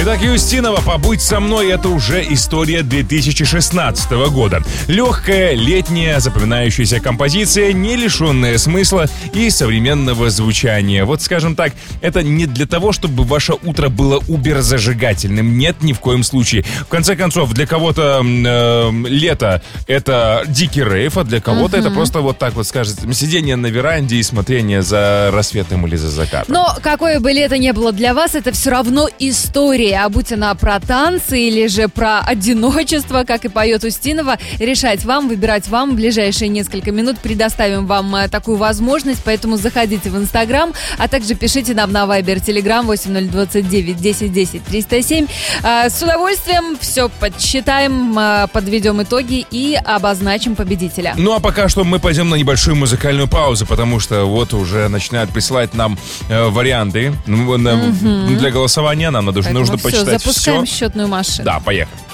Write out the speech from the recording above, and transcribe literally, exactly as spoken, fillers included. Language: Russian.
Итак, Юстинова «Побудь со мной» — это уже история две тысячи шестнадцатого года. Легкая, летняя, запоминающаяся композиция, не лишенная смысла и современного звучания. Вот, скажем так, это не для того, чтобы ваше утро было убер-зажигательным. Нет, ни в коем случае. В конце концов, для кого-то э, лето — это дикий рейв, а для кого-то uh-huh. это просто вот так вот, скажем, сидение на веранде и смотрение за рассветом или за закатом. Но какое бы лето ни было для вас, это все равно история. А будь она про танцы или же про одиночество, как и поет Устинова, решать вам, выбирать вам. В ближайшие несколько минут предоставим вам такую возможность, поэтому заходите в Инстаграм, а также пишите нам на Вайбер, Телеграм восемь ноль двадцать девять десять десять триста семь. С удовольствием все подсчитаем, подведем итоги и обозначим победителя. Ну а пока что мы пойдем на небольшую музыкальную паузу, потому что вот уже начинают присылать нам э, варианты mm-hmm. для голосования. Нам надо, нужно все, почитать все. Запускаем счетную машину. Да, поехали.